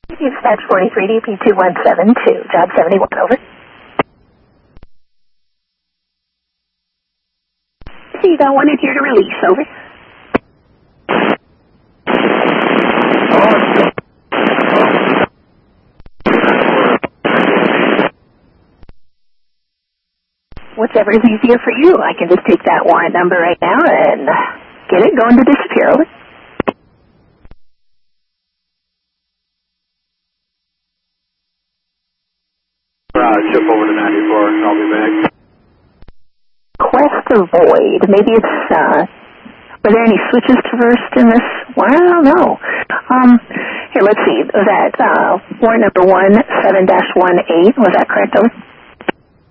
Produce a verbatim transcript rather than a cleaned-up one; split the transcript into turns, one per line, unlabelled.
Dispatch forty-three D P two one seven two, job seventy-one, over.
So you got one in here to release, over.
Whichever is easier for you. I can just take that warrant number right now and get it going to disappear, over.
Uh, ship over to ninety-four, I'll be back.
Quest avoid. Maybe it's, uh, were there any switches traversed in this? Well, no. Um, here, let's see. Was that, uh, warrant number one seven dash one eight? Was that correct, over?